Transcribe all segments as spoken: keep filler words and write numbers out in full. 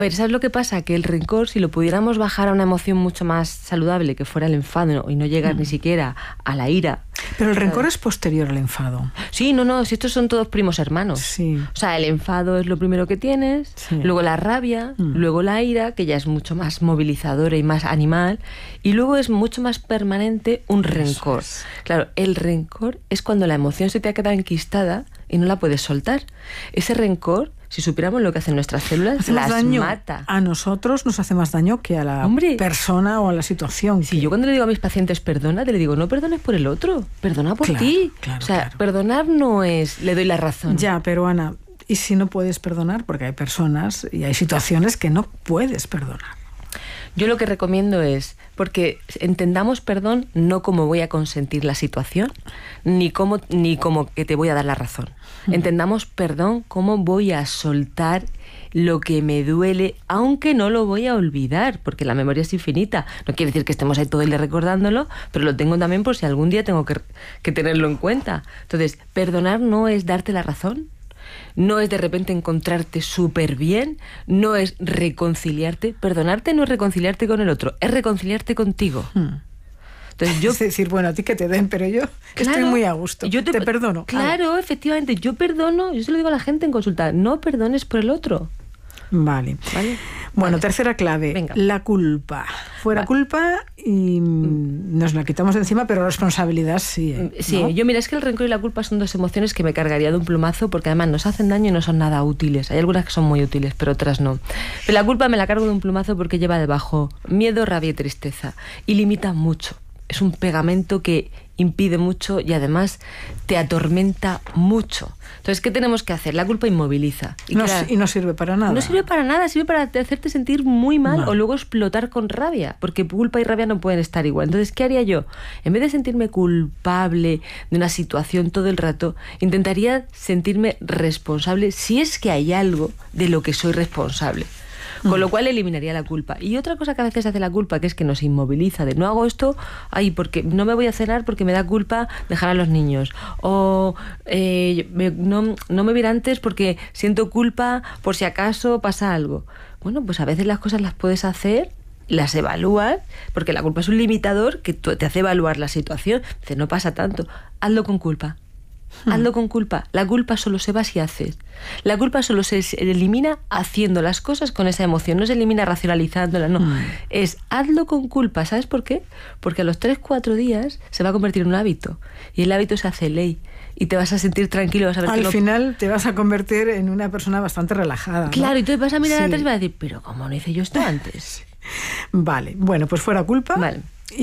Pero ¿sabes lo que pasa? Que el rencor, si lo pudiéramos bajar a una emoción mucho más saludable, que fuera el enfado, y no llegar mm. ni siquiera a la ira. Pero el rencor es posterior al enfado. Sí, no, no, si estos son todos primos hermanos. Sí. O sea, el enfado es lo primero que tienes, sí. luego la rabia, mm. luego la ira, que ya es mucho más movilizadora y más animal, y luego es mucho más permanente un Eso rencor. Es. Claro, el rencor es cuando la emoción se te ha quedado enquistada y no la puedes soltar. Ese rencor, si supiéramos lo que hacen nuestras células, las daño mata. A nosotros nos hace más daño que a la Hombre, persona o a la situación. Si que... yo cuando le digo a mis pacientes perdona, te le digo no perdones por el otro, perdona por claro, ti. Claro, o sea, claro. perdonar no es le doy la razón. Ya, pero Ana, ¿y si no puedes perdonar? Porque hay personas y hay situaciones que no puedes perdonar. Yo lo que recomiendo es, porque entendamos perdón no como voy a consentir la situación, ni como, ni como que te voy a dar la razón. Entendamos perdón como voy a soltar lo que me duele, aunque no lo voy a olvidar, porque la memoria es infinita. No quiere decir que estemos ahí todo el día recordándolo, pero lo tengo también por si algún día tengo que, que tenerlo en cuenta. Entonces, perdonar no es darte la razón, no es de repente encontrarte súper bien, no es reconciliarte. Perdonarte no es reconciliarte con el otro, es reconciliarte contigo. Hmm. Entonces yo, es decir, bueno, a ti que te den, pero yo claro, estoy muy a gusto, yo te, te perdono. Claro, ah. efectivamente, yo perdono, yo se lo digo a la gente en consulta, no perdones por el otro. Vale. ¿Vale? Bueno, vale. tercera clave, Venga. La culpa. Fuera vale. culpa y mm. nos la quitamos de encima, pero responsabilidad sí. ¿eh? Sí, ¿no? yo mira, es que el rencor y la culpa son dos emociones que me cargaría de un plumazo porque además nos hacen daño y no son nada útiles. Hay algunas que son muy útiles, pero otras no. Pero la culpa me la cargo de un plumazo porque lleva debajo miedo, rabia y tristeza y limita mucho. Es un pegamento que impide mucho y además te atormenta mucho. Entonces, ¿qué tenemos que hacer? La culpa inmoviliza. Y no, claro, y no sirve para nada. No sirve para nada, sirve para hacerte sentir muy mal, mal o luego explotar con rabia, porque culpa y rabia no pueden estar igual. Entonces, ¿qué haría yo? En vez de sentirme culpable de una situación todo el rato, intentaría sentirme responsable si es que hay algo de lo que soy responsable. Con lo cual eliminaría la culpa. Y otra cosa que a veces hace la culpa, que es que nos inmoviliza, de no hago esto, ay, porque no me voy a cenar porque me da culpa dejar a los niños. O eh, me, no, no me voy a ir antes porque siento culpa por si acaso pasa algo. Bueno, pues a veces las cosas las puedes hacer, las evalúas, porque la culpa es un limitador que te hace evaluar la situación. Dice, no pasa tanto, hazlo con culpa. Hazlo con culpa. La culpa solo se va si haces. La culpa solo se elimina haciendo las cosas con esa emoción. No se elimina racionalizándola, no. Mm. Es hazlo con culpa. ¿Sabes por qué? Porque a los tres, cuatro días se va a convertir en un hábito. Y el hábito se hace ley. Y te vas a sentir tranquilo. Vas a ver Al que no... final te vas a convertir en una persona bastante relajada, ¿no? Claro, y tú vas a mirar sí. atrás y vas a decir, pero ¿cómo no hice yo esto antes? Vale, bueno, pues fuera culpa. Vale.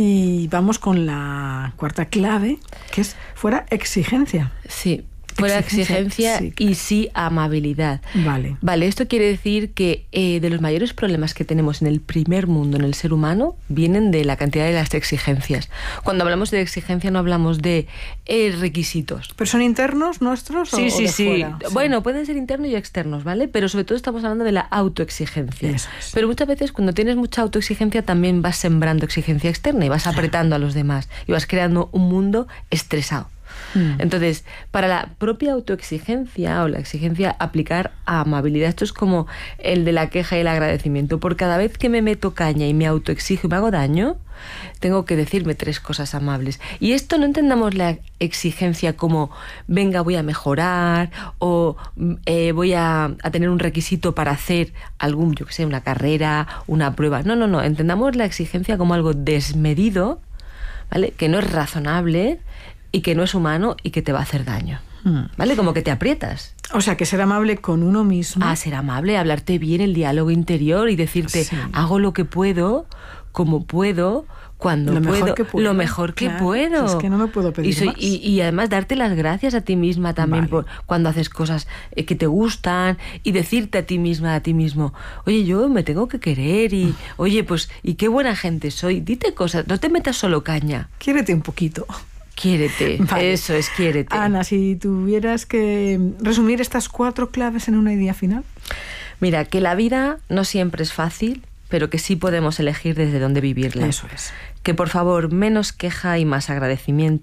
Y vamos con la cuarta clave, que es fuera exigencia. Sí, fuera exigencia, exigencia sí, claro. Y sí amabilidad. Vale. Vale, esto quiere decir que eh, de los mayores problemas que tenemos en el primer mundo, en el ser humano, vienen de la cantidad de las exigencias. Cuando hablamos de exigencia no hablamos de eh, requisitos. ¿Pero son internos nuestros sí, o, sí, o de sí. fuera? Sí. Bueno, pueden ser internos y externos, ¿vale? Pero sobre todo estamos hablando de la autoexigencia. Eso es. Pero muchas veces cuando tienes mucha autoexigencia también vas sembrando exigencia externa y vas apretando a los demás y vas creando un mundo estresado. Entonces, para la propia autoexigencia o la exigencia, aplicar a amabilidad. Esto es como el de la queja y el agradecimiento. Por cada vez que me meto caña y me autoexijo y me hago daño, tengo que decirme tres cosas amables. Y esto no entendamos la exigencia como venga, voy a mejorar o eh, voy a, a tener un requisito para hacer algún, yo que sé, una carrera, una prueba. No, no, no. Entendamos la exigencia como algo desmedido, ¿vale? Que no es razonable y que no es humano y que te va a hacer daño, ¿vale? Como que te aprietas. O sea, que ser amable con uno mismo. Ah, ser amable, hablarte bien, el diálogo interior y decirte, sí. hago lo que puedo, como puedo, cuando lo puedo, mejor que puedo, lo mejor que claro, puedo. Es que no me puedo pedir y, soy, más. Y, y además darte las gracias a ti misma también vale. por cuando haces cosas eh, que te gustan y decirte a ti misma, a ti mismo, oye, yo me tengo que querer y, oye, pues, y qué buena gente soy. Dite cosas, no te metas solo caña. Quiérete un poquito. Quiérete, vale. Eso es, quiérete. Ana, si tuvieras que resumir estas cuatro claves en una idea final. Mira, que la vida no siempre es fácil, pero que sí podemos elegir desde dónde vivirla. Eso es. Que por favor, menos queja y más agradecimiento,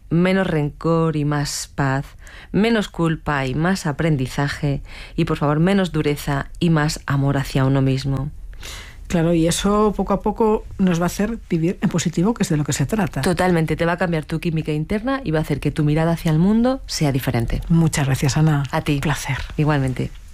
menos rencor y más paz, menos culpa y más aprendizaje, y por favor menos dureza y más amor hacia uno mismo. Claro, y eso poco a poco nos va a hacer vivir en positivo, que es de lo que se trata. Totalmente, te va a cambiar tu química interna y va a hacer que tu mirada hacia el mundo sea diferente. Muchas gracias, Ana. A ti. Placer. Igualmente.